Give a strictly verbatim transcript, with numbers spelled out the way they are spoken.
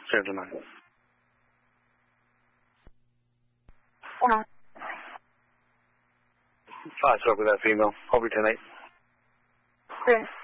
zero two nine. Yeah. Five, spoke with that female. Over ten eight. Chris.